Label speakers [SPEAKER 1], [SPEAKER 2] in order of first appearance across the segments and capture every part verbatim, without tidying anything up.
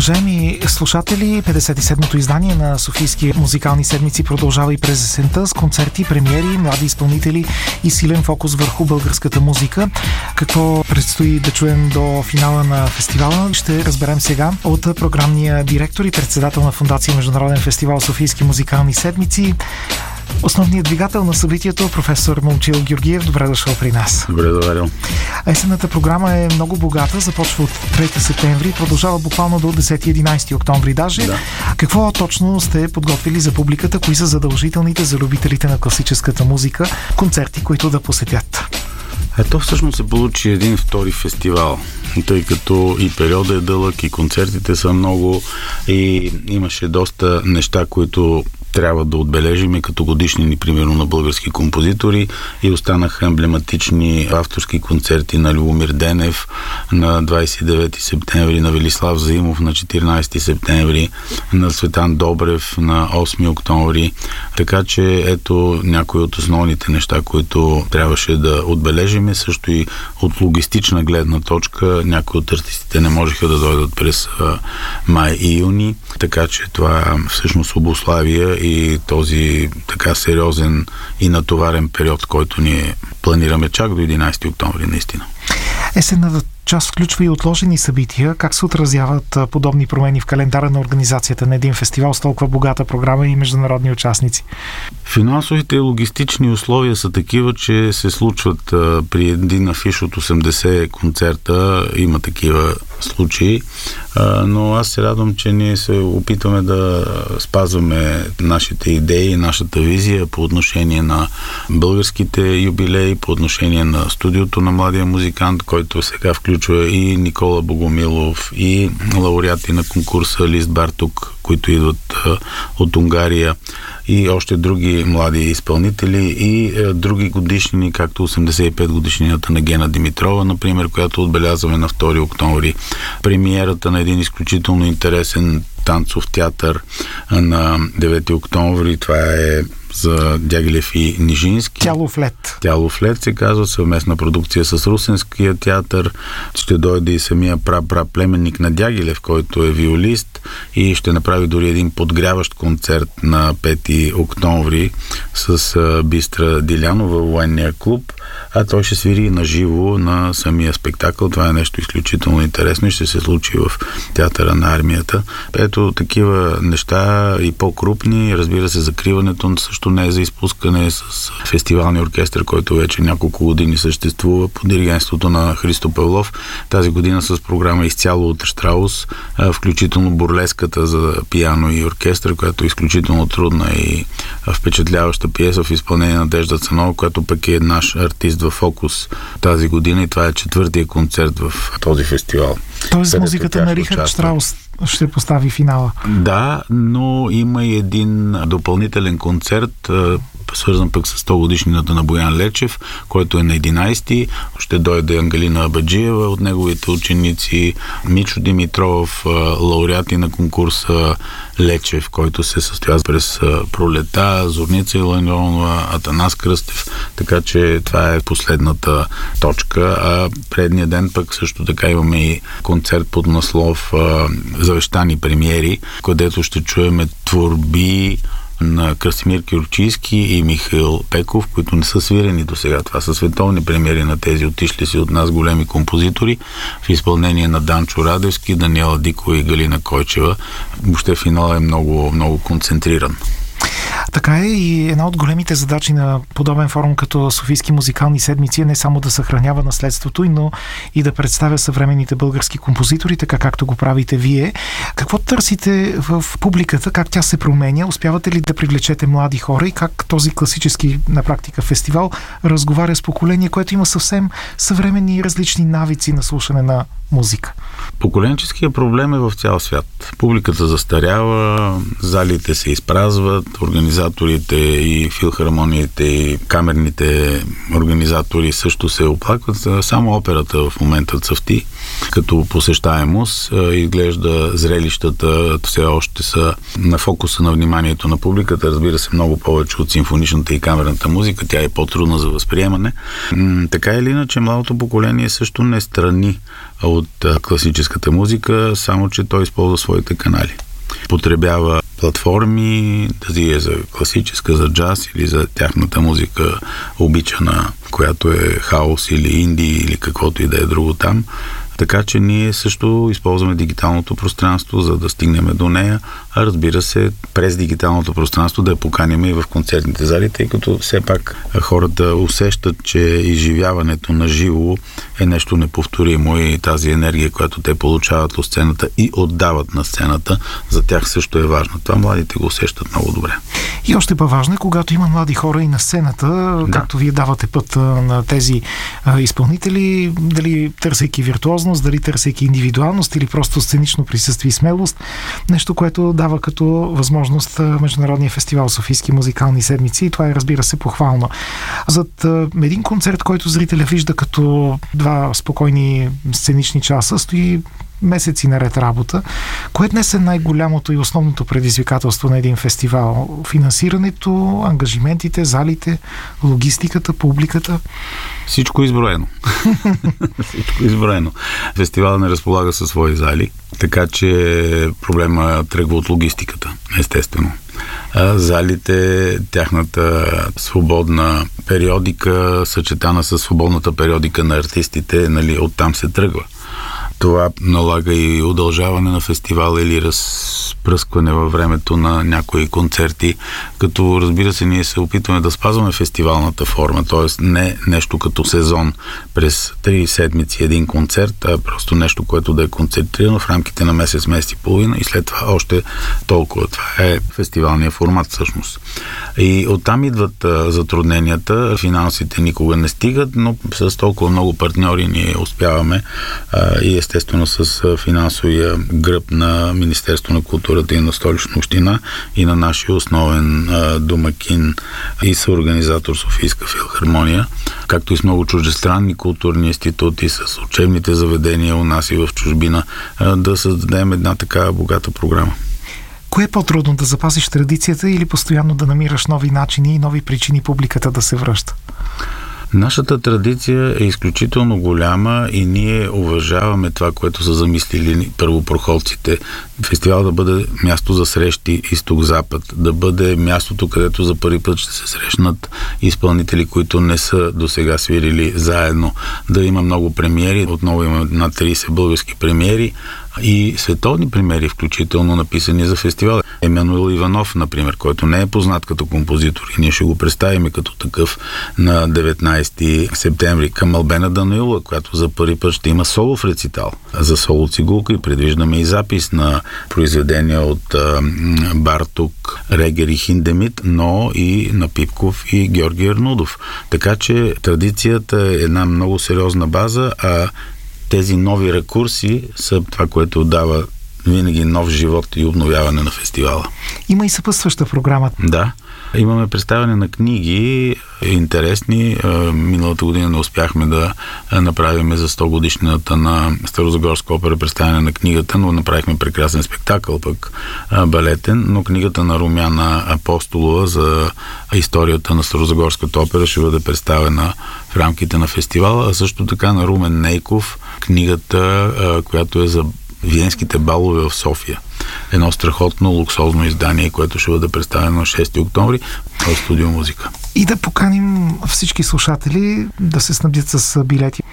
[SPEAKER 1] Уважаеми слушатели, петдесет и седмото издание на Софийски музикални седмици продължава и през есента с концерти, премиери, млади изпълнители и силен фокус върху българската музика. Какво предстои да чуем до финала на фестивала, ще разберем сега от програмния директор и председател на Фондация Международен фестивал Софийски музикални седмици, основният двигател на събитието, професор Момчил Георгиев. Добре дошъл при нас.
[SPEAKER 2] Добре доварил.
[SPEAKER 1] Есенната програма е много богата, започва от трети септември и продължава буквално до десети и единайсети октомври даже. Да. Какво точно сте подготвили за публиката? Кои са задължителните за любителите на класическата музика концерти, които да посетят?
[SPEAKER 2] Ето всъщност се получи един втори фестивал, тъй като и периода е дълъг, и концертите са много, и имаше доста неща, които трябва да отбележим като годишнини, примерно, на български композитори, и останаха емблематични авторски концерти на Любомир Денев на двайсет и девети септември, на Велислав Заимов на четиринайсети септември, на Цветан Добрев на осми октомври. Така че ето някои от основните неща, които трябваше да отбележим. Също и от логистична гледна точка някои от артистите не можеха да дойдат през а, май и юни, така че това всъщност обуславя и този така сериозен и натоварен период, който ние планираме чак до единайсети октомври, наистина.
[SPEAKER 1] Есенната част включва и отложени събития. Как се отразяват подобни промени в календара на организацията на един фестивал с толкова богата програма и международни участници?
[SPEAKER 2] Финансовите и логистични условия са такива, че се случват а, при един афиш от осемдесет концерта, има такива случаи, а, но аз се радвам, че ние се опитваме да спазваме нашите идеи, нашата визия по отношение на българските юбилеи, по отношение на студиото на младия музикант, който сега включва и Никола Богомилов, и лауреати на конкурса Лист Бартук, които идват а, от Унгария, и още други млади изпълнители, и е, други годишнини, както осемдесет и пет годишнината на Гена Димитрова, например, която отбелязваме на втори октомври. Премиерата на един изключително интересен танцов театър на девети октомври. Това е за Дягилев и Нижински.
[SPEAKER 1] Тялов лед.
[SPEAKER 2] Тялов лед се казва, съвместна продукция с Русенския театър. Ще дойде и самия пра-пра-племенник на Дягилев, който е виолист, и ще направи дори един подгряващ концерт на пети октомври с Бистра Дилянова в военния клуб, а той ще свири на живо на самия спектакъл. Това е нещо изключително интересно и ще се случи в театъра на армията. Ето такива неща и по-крупни. Разбира се, закриването също не е за изпускане с фестивалния оркестър, който вече няколко години съществува под диригентството на Христо Павлов. Тази година с програма изцяло от Штраус, включително бурлеската за пиано и оркестър, която е изключително трудна и впечатляваща пиеса в изпълнение на Надежда Цанова, която пък е наш артист в фокус тази година, и това е четвъртия концерт в този фестивал.
[SPEAKER 1] Тоест музиката на Рихард Штраус ще постави финала.
[SPEAKER 2] Да, но има и един допълнителен концерт, свързан пък с сто годишнината на Боян Лечев, който е на единайсети. Ще дойде Ангелина Абаджиева от неговите ученици, Мичо Димитров, лауреати на конкурса Лечев, който се състоя през пролета, Зорница Иланионова, Атанас Кръстев, така че това е последната точка. А предния ден пък също така имаме и концерт под наслов Завещани премиери, където ще чуем творби на Красимир Кюрчийски и Михаил Пеков, които не са свирени до сега. Това са световни премиери на тези отишли си от нас големи композитори в изпълнение на Данчо Радевски, Даниела Дикова и Галина Койчева. Въобще финал е много, много концентриран.
[SPEAKER 1] Така е, и една от големите задачи на подобен форум като Софийски музикални седмици е не само да съхранява наследството, но и да представя съвременните български композитори, така както го правите вие. Какво търсите в публиката? Как тя се променя? Успявате ли да привлечете млади хора и как този класически на практика фестивал разговаря с поколение, което има съвсем съвременни и различни навици на слушане на музика?
[SPEAKER 2] Поколенческият проблем е в цял свят. Публиката застарява, залите се изпразват, организаторите и филхармониите и камерните организатори също се оплакват. Само операта в момента цъфти като посещаемост. Изглежда зрелищата все още са на фокуса на вниманието на публиката. Разбира се, много повече от симфоничната и камерната музика. Тя е по-трудна за възприемане. Така или иначе, младото поколение също не страни от класическата музика, само че той използва своите канали. Потребява платформи, дали е за класическа, за джаз или за тяхната музика обичана, която е хаос или инди или каквото и да е друго там. Така че ние също използваме дигиталното пространство, за да стигнем до нея, а разбира се, през дигиталното пространство да я поканим и в концертните зали, тъй като все пак хората усещат, че изживяването на живо е нещо неповторимо и тази енергия, която те получават от сцената и отдават на сцената, за тях също е важно. Това младите го усещат много добре.
[SPEAKER 1] И още по-важно е, когато има млади хора и на сцената, да. Както вие давате път на тези а, изпълнители, дали търсейки виртуозност, дали търсейки индивидуалност или просто сценично присъствие и смелост, нещо, което дава като възможност Международния фестивал Софийски музикални седмици и това е, разбира се, похвално. Зад а, един концерт, който зрителя вижда като два спокойни сценични часа, стои месеци наред работа. Кое днес е най-голямото и основното предизвикателство на един фестивал? Финансирането, ангажиментите, залите, логистиката, публиката?
[SPEAKER 2] Всичко изброено. Всичко изброено. Фестивалът не разполага със свои зали, така че проблема тръгва от логистиката, естествено. А залите, тяхната свободна периодика, съчетана с свободната периодика на артистите, нали, оттам се тръгва. Това налага и удължаване на фестивала или разпръскване във времето на някои концерти, като, разбира се, ние се опитваме да спазваме фестивалната форма, т.е. не нещо като сезон през три седмици един концерт, а просто нещо, което да е концентрирано в рамките на месец, месец и половина и след това още толкова. Това е фестивалния формат всъщност. И оттам идват а, затрудненията, финансите никога не стигат, но с толкова много партньори ние успяваме а, и естествено с финансовия гръб на Министерство на културата и на Столична община и на нашия основен а, домакин и съорганизатор Софийска филхармония, както и с много чуждестранни културни институти, с учебните заведения у нас и в чужбина, а, да създадем една така богата програма.
[SPEAKER 1] Кое е по-трудно, да запазиш традицията или постоянно да намираш нови начини и нови причини публиката да се връща?
[SPEAKER 2] Нашата традиция е изключително голяма и ние уважаваме това, което са замислили първопроходците. Фестивал да бъде място за срещи изток-запад, да бъде мястото, където за първи път ще се срещнат изпълнители, които не са досега свирили заедно, да има много премиери, отново има над трийсет български премиери и световни премиери, включително написани за фестивала. Емануил Иванов, например, който не е познат като композитор и ние ще го представим като такъв на деветнайсети септември, към Албена Данаилова, която за първи път ще има солов рецитал за соло цигулка и предвиждаме и запис на произведения от а, Барток, Регер и Хиндемит, но и на Пипков и Георги Арнудов. Така че традицията е една много сериозна база, а тези нови рекурси са това, което дава винаги нов живот и обновяване на фестивала.
[SPEAKER 1] Има и съпътстваща програма.
[SPEAKER 2] Да. Имаме представяне на книги, интересни. Миналата година не успяхме да направим за сто годишнината на Старозагорска опера представяне на книгата, но направихме прекрасен спектакъл, пък балетен, но книгата на Румяна Апостолова за историята на Старозагорската опера ще бъде представена в рамките на фестивала, а също така на Румен Нейков книгата, която е за Виенските балове в София. Едно страхотно луксозно издание, което ще бъде представено на шести октомври в Студио Музика.
[SPEAKER 1] И да поканим всички слушатели да се снабдят с билети.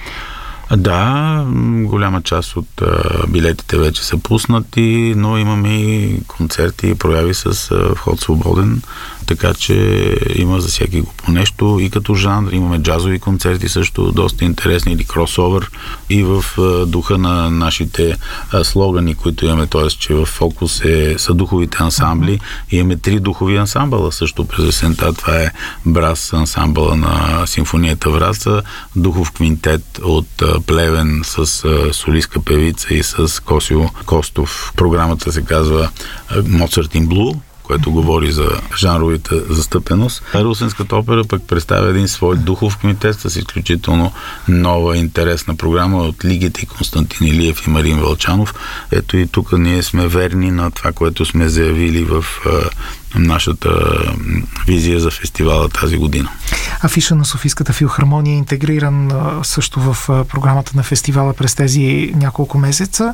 [SPEAKER 2] Да, голяма част от а, билетите вече са пуснати, но имаме и концерти и прояви с а, вход свободен, така че има за всеки го по нещо и като жанр. Имаме джазови концерти също, доста интересни, или кросовър и в а, духа на нашите а, слогани, които имаме, т.е. че в фокус е, са духовите ансамбли. И имаме три духови ансамбъла също през есента. Това е брас ансамбъла на Симфонията Враца, духов квинтет от а, Плевен с а, солистка певица и с Косио Костов. Програмата се казва Моцарт ин Блу, което говори за жанровите застъпеност. Русенската опера пък представя един свой духов комитет с изключително нова интересна програма от Лигите и Константин Илиев и Марин Вълчанов. Ето и тук ние сме верни на това, което сме заявили в а, нашата визия за фестивала тази година.
[SPEAKER 1] Афиша на Софийската филхармония е интегриран също в програмата на фестивала през тези няколко месеца,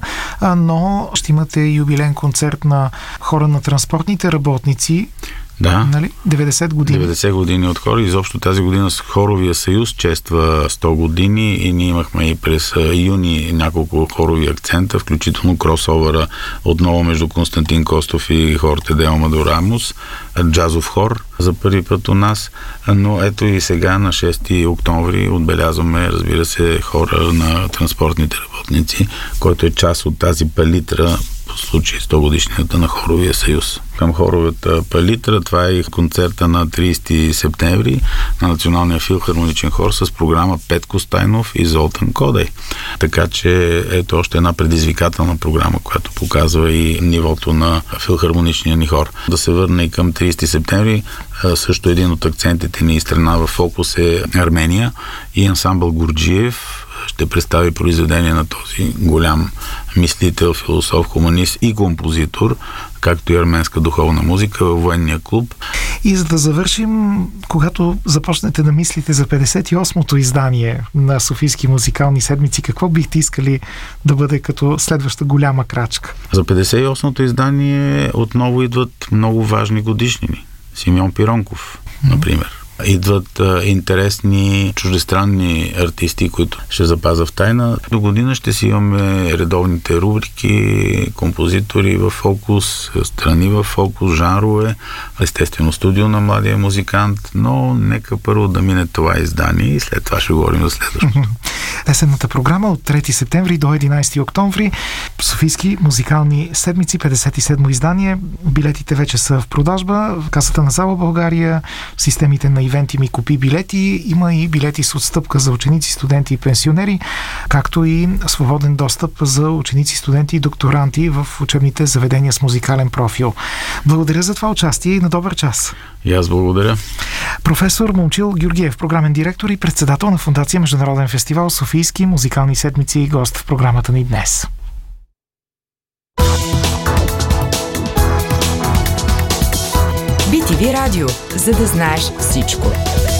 [SPEAKER 1] но ще имате юбилейен концерт на хора на транспортните работници.
[SPEAKER 2] Да.
[SPEAKER 1] Нали? деветдесет години.
[SPEAKER 2] деветдесет години от хора. Изобщо тази година с Хоровия съюз чества сто години и ние имахме и през юни няколко хорови акцента, включително кросовъра отново между Константин Костов и хорте Де Амадорамус, джазов хор за първи път у нас. Но ето и сега на шести октомври отбелязваме, разбира се, хора на транспортните работници, който е част от тази палитра по случай сто годишнината на Хоровия съюз. Към хоровата палитра, това е концерта на тридесети септември на Националния филхармоничен хор с програма Петко Стайнов и Золтан Кодай. Така че ето още една предизвикателна програма, която показва и нивото на филхармоничния ни хор. Да се върне и към тридесети септември, също един от акцентите ни страна в фокус е Армения и ансамбъл Гурджиев ще представи произведение на този голям мислител, философ, хуманист и композитор, както и арменска духовна музика във военния клуб.
[SPEAKER 1] И за да завършим, когато започнете да мислите за петдесет и осмото издание на Софийски музикални седмици, какво бихте искали да бъде като следваща голяма крачка?
[SPEAKER 2] За петдесет и осмото издание отново идват много важни годишнини. Симеон Пиронков, например. Идват а, интересни чуждестранни артисти, които ще запазя в тайна. До година ще си имаме редовните рубрики, композитори в фокус, страни в фокус, жанрове, естествено студио на младия музикант, но нека първо да мине това издание и след това ще говорим за следващото.
[SPEAKER 1] Есенната програма от трети септември до единадесети октомври. Софийски музикални седмици, петдесет и седмо издание. Билетите вече са в продажба в касата на Зала България, в системите на ивенти ми купи билети. Има и билети с отстъпка за ученици, студенти и пенсионери, както и свободен достъп за ученици, студенти и докторанти в учебните заведения с музикален профил. Благодаря за това участие и на добър час.
[SPEAKER 2] И аз благодаря.
[SPEAKER 1] Професор Момчил Георгиев, програмен директор и председател на Фондация Международен фестивал Софийски музикални седмици и гост в програмата ни днес.
[SPEAKER 3] би ти ви радио, за да знаеш всичко.